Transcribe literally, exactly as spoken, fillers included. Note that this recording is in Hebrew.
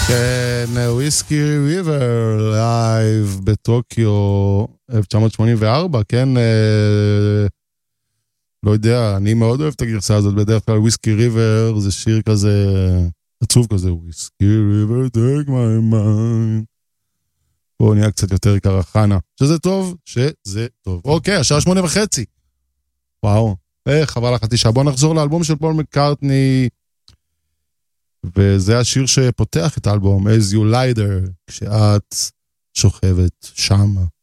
כן, וויסקי ריבר לייב בטוקיו אלף תשע מאות שמונים וארבע, כן, לא יודע, אני מאוד אוהב את הגרסה הזאת, בדרך כלל וויסקי ריבר זה שיר כזה עצוב כזה, וויסקי ריבר take my mind, פה נהיה קצת יותר קרחנה, שזה טוב, שזה טוב. אוקיי, השעה שמונה וחצי, וואו, חבל החצי שעה, בוא נחזור לאלבום של פול מקארטני, וזה השיר שפותח את האלבום, As You Lie There, כשאת שוכבת שם.